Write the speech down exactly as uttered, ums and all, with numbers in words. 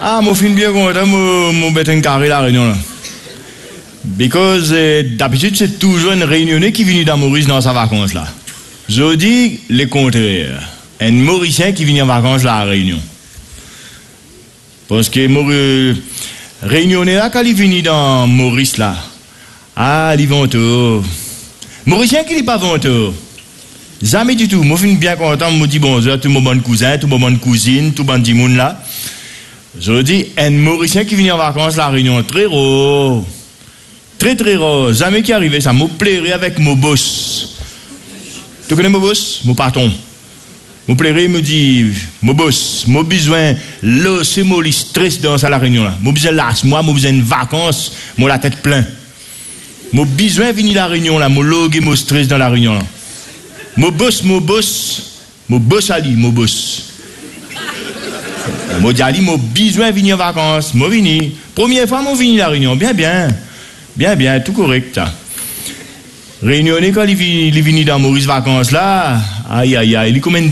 Ah, mon fin bien content, mon, mon bête un carré la réunion là. Because euh, d'habitude c'est toujours une réunionnais qui vient dans Maurice dans sa vacance là. Je dis le contraire. Un Mauricien qui vient en vacances là à Réunion. Parce que Maurice, réunionnais là quand il vient dans Maurice là. Ah, il vont tout. Mauricien qui n'est pas venteux. Jamais du tout. Moi, je suis bien content. Je me dis bonjour, tout mon bon cousin, tout mon bonne cousine, tout bon petit monde là. Je dis, un Mauricien qui vient en vacances à la Réunion, très rare. Très, très rare. Jamais qui arrivait ça. Me plairait avec mon boss. Tu connais mon boss? Mon patron. Me plairait, me dit, mon boss, mon besoin, là, c'est mon stress dans la Réunion là. Mon besoin là, moi, mon besoin de vacances, moi la tête pleine. Mon besoin venir la Réunion là, mon log et mon stress dans la Réunion là. Mon boss, mon boss, mon boss Ali, mon boss. Mon dit mon besoin venir en vacances, mon venir. Première fois, mon venir la Réunion, bien, bien, bien, bien, tout correct. Réunionnais quand il vient dans Maurice vacances là, aïe, aïe, aïe, il est comme une